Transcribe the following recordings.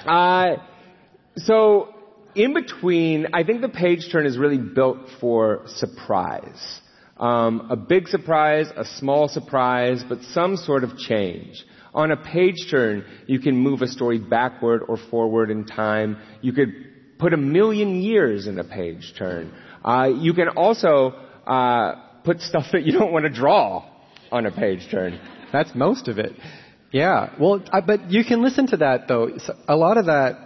So in between, I think the page turn is really built for surprise. A big surprise, a small surprise, but some sort of change. On a page turn, you can move a story backward or forward in time. You could put 1,000,000 years in a page turn. You can also put stuff that you don't want to draw on a page turn. That's most of it. Yeah. Well, but you can listen to that, though. A lot of that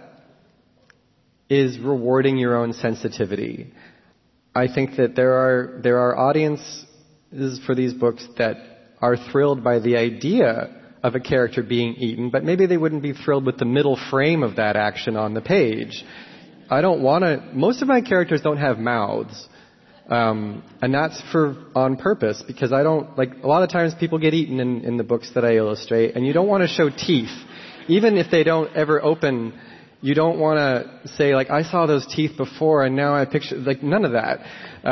is rewarding your own sensitivity. I think that there are audiences for these books that are thrilled by the idea of a character being eaten, but maybe they wouldn't be thrilled with the middle frame of that action on the page. Most of my characters don't have mouths. And that's on purpose, because a lot of times people get eaten in the books that I illustrate, and you don't want to show teeth. Even if they don't ever open, you don't want to say, I saw those teeth before and now I picture, none of that.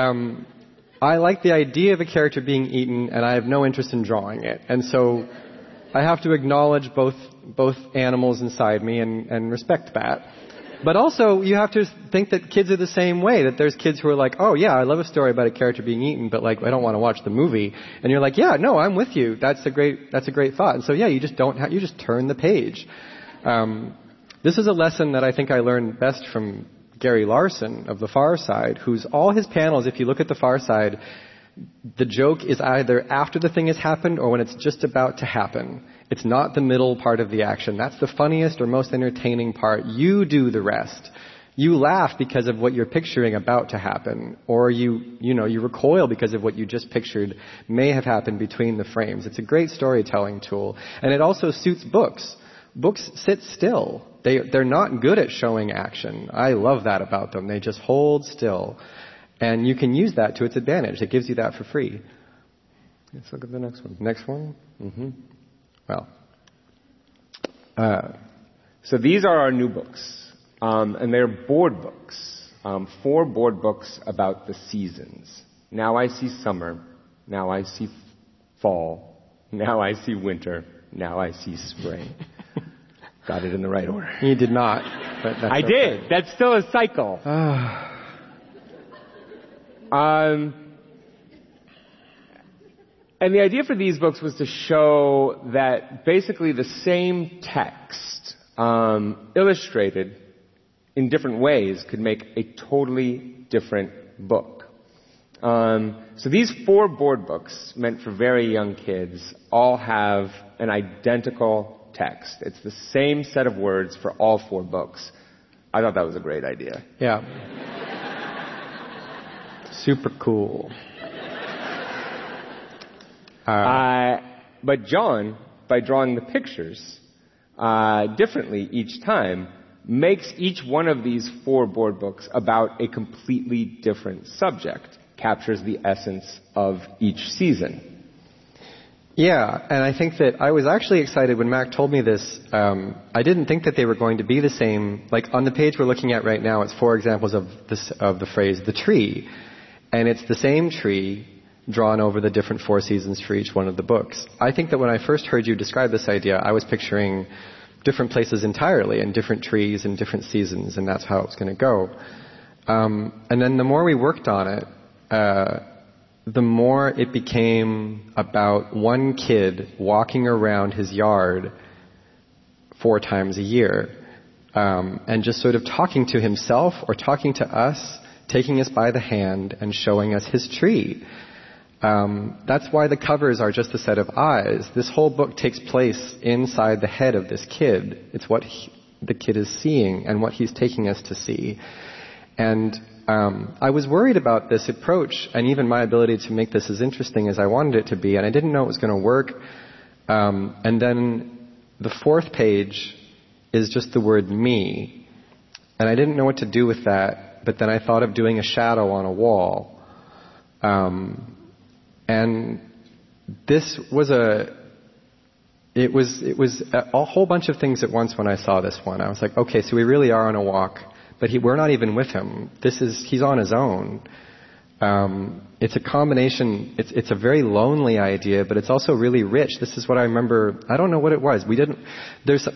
I like the idea of a character being eaten, and I have no interest in drawing it. And so I have to acknowledge both animals inside me and respect that. But also, you have to think that kids are the same way, that there's kids who are like, oh yeah, I love a story about a character being eaten, but I don't want to watch the movie. And you're like, yeah, no, I'm with you. That's a great thought. And so yeah, you just turn the page. This is a lesson that I think I learned best from Gary Larson of The Far Side, whose all his panels, if you look at The Far Side, the joke is either after the thing has happened or when it's just about to happen. It's not the middle part of the action. That's the funniest or most entertaining part. You do the rest. You laugh because of what you're picturing about to happen, or you recoil because of what you just pictured may have happened between the frames. It's a great storytelling tool, and it also suits books. Books sit still. They're not good at showing action. I love that about them. They just hold still, and you can use that to its advantage. It gives you that for free. Let's look at the next one. Next one. Mm-hmm. Well, so these are our new books, and they're board books, 4 board books about the seasons. Now I see summer, now I see fall, now I see winter, now I see spring. Got it in the right order. You did not. But I did. That's still a cycle. And the idea for these books was to show that basically the same text, illustrated in different ways, could make a totally different book. So these 4 board books, meant for very young kids, all have an identical text. It's the same set of words for all 4 books. I thought that was a great idea. Yeah. Super cool. But John, by drawing the pictures differently each time, makes each one of these 4 board books about a completely different subject, captures the essence of each season. Yeah, and I think that I was actually excited when Mac told me this. I didn't think that they were going to be the same. On the page we're looking at right now, it's 4 examples of the phrase, the tree. And it's the same tree drawn over the different 4 seasons for each one of the books. I think that when I first heard you describe this idea, I was picturing different places entirely and different trees and different seasons, and that's how it was going to go. And then the more we worked on it, the more it became about one kid walking around his yard 4 times a year, and just sort of talking to himself or talking to us, taking us by the hand and showing us his tree. That's why the covers are just a set of eyes. This whole book takes place inside the head of this kid. It's what the kid is seeing and what he's taking us to see. And I was worried about this approach and even my ability to make this as interesting as I wanted it to be, and I didn't know it was going to work. And then the 4th page is just the word me. And I didn't know what to do with that, but then I thought of doing a shadow on a wall. And this was it was a whole bunch of things at once when I saw this one. I was like, okay, so we really are on a walk, but we're not even with him. He's on his own. It's a combination. It's a very lonely idea, but it's also really rich. This is what I remember. I don't know what it was.